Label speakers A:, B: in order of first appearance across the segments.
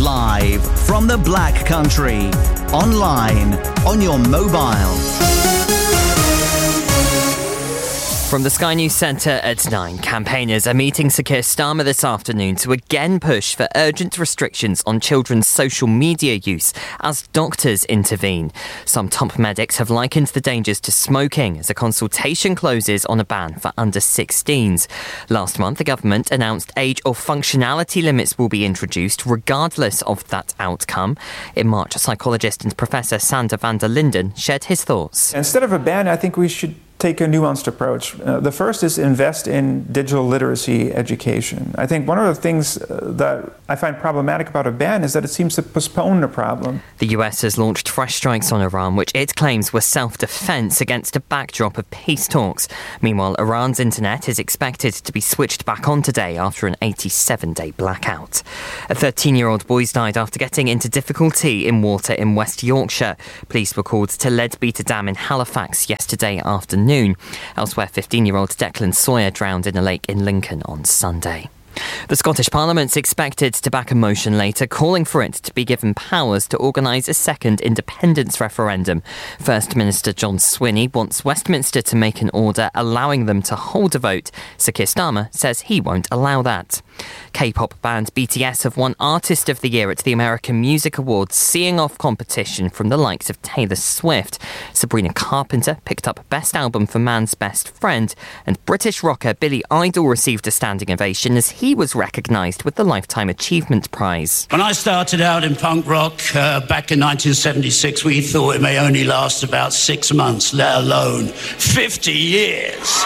A: Live from the Black Country. Online, on your mobile.
B: From the Sky News Centre at 9, campaigners are meeting Sir Keir Starmer this afternoon to again push for urgent restrictions on children's social media use as doctors intervene. Some top medics have likened the dangers to smoking as a consultation closes on a ban for under 16s. Last month, the government announced age or functionality limits will be introduced regardless of that outcome. In March, psychologist and Professor Sander van der Linden shared his thoughts.
C: Instead of a ban, I think we should take a nuanced approach. The first is invest in digital literacy education. I think one of the things that I find problematic about a ban is that it seems to postpone the problem.
B: The US has launched fresh strikes on Iran, which it claims were self-defense against a backdrop of peace talks. Meanwhile, Iran's internet is expected to be switched back on today after an 87-day blackout. A 13-year-old boy died after getting into difficulty in water in West Yorkshire. Police were called to Leadbeater Dam in Halifax yesterday afternoon. Elsewhere, 15-year-old Declan Sawyer drowned in a lake in Lincoln on Sunday. The Scottish Parliament's expected to back a motion later calling for it to be given powers to organise a second independence referendum. First Minister John Swinney wants Westminster to make an order allowing them to hold a vote. Sir Keir Starmer says he won't allow that. K-pop band BTS have won Artist of the Year at the American Music Awards, seeing off competition from the likes of Taylor Swift. Sabrina Carpenter picked up Best Album for Man's Best Friend, and British rocker Billy Idol received a standing ovation as he was recognised with the Lifetime Achievement Prize.
D: When I started out in punk rock back in 1976, we thought it may only last about 6 months, let alone 50 years.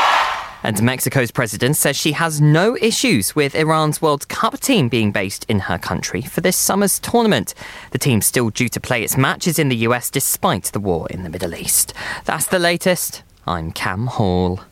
B: And Mexico's president says she has no issues with Iran's World Cup team being based in her country for this summer's tournament. The team's still due to play its matches in the US despite the war in the Middle East. That's the latest. I'm Cam Hall.